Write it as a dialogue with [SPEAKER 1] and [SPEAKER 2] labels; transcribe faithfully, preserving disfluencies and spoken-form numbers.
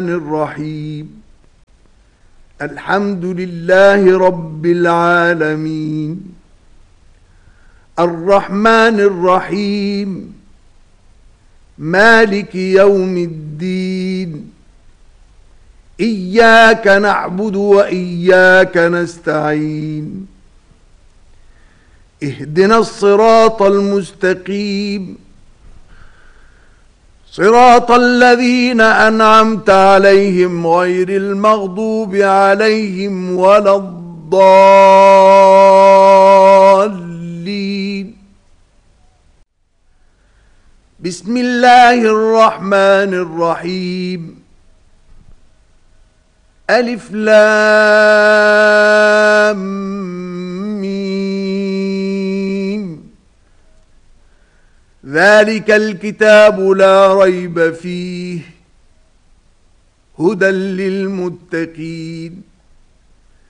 [SPEAKER 1] الرحيم الحمد لله رب العالمين الرحمن الرحيم مالك يوم الدين إياك نعبد وإياك نستعين اهدنا الصراط المستقيم صراط الذين أنعمت عليهم غير المغضوب عليهم ولا الضالين. بسم الله الرحمن الرحيم ألف لام ميم ذلك الكتاب لا ريب فيه هدى للمتقين